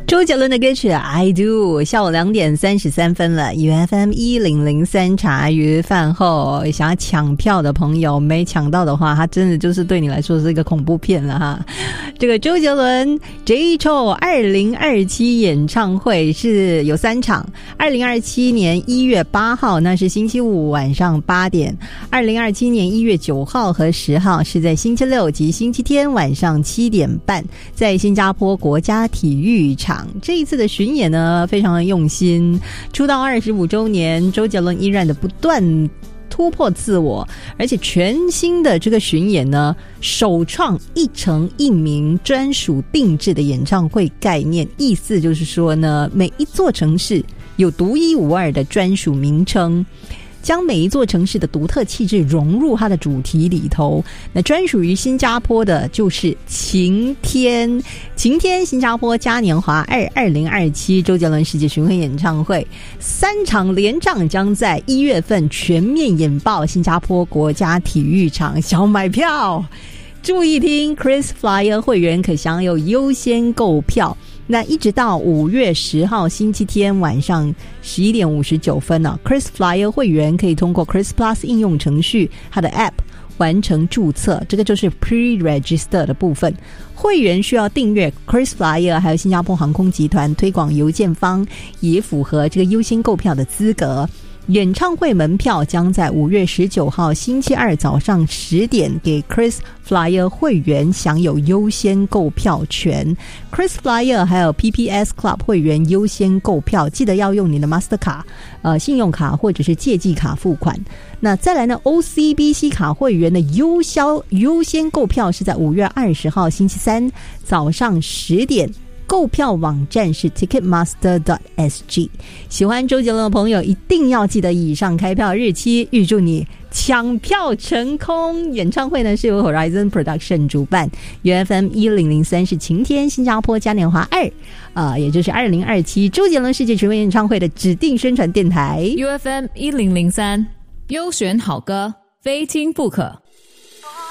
周杰伦的歌曲 I Do。 下午2点33分了， UFM 1003茶余饭后，想要抢票的朋友没抢到的话，他真的就是对你来说是一个恐怖片了哈。这个周杰伦 J-Cho 2027演唱会是有3场，2027年1月8号那是星期五晚上8点，2027年1月9号和10号是在星期六及星期天晚上7点半，在新加坡国家体育场。这一次的巡演呢非常的用心，出道25周年，周杰伦依然的不断突破自我，而且全新的这个巡演呢，首创一城一名专属定制的演唱会概念，意思就是说呢，每一座城市有独一无二的专属名称，将每一座城市的独特气质融入它的主题里头。那专属于新加坡的就是晴天新加坡嘉年华2027周杰伦世界巡回演唱会，3场连仗将在1月份全面引爆新加坡国家体育场，想买票注意听 Chris Flyer 会员可享有优先购票。那一直到5月10号星期天晚上11点59分呢，Chris Flyer 会员可以通过 Chris Plus 应用程序它的 App 完成注册，这个就是 Pre-Register 的部分。会员需要订阅 Chris Flyer 还有新加坡航空集团推广邮件方，也符合这个优先购票的资格。演唱会门票将在5月19号星期二早上10点给 Chris Flyer 会员享有优先购票权。 Chris Flyer 还有 PPS Club 会员优先购票，记得要用你的 Master 卡信用卡或者是借记卡付款。那再来呢 OCBC 卡会员的优先购票是在5月20号星期三早上10点，购票网站是 ticketmaster.sg。 喜欢周杰伦的朋友一定要记得以上开票日期，预祝你抢票成功。演唱会呢是由 Horizon Production 主办， UFM 1003是晴天新加坡嘉年华2也就是2027周杰伦世界巡回演唱会的指定宣传电台。 UFM 1003优选好歌，非听不可。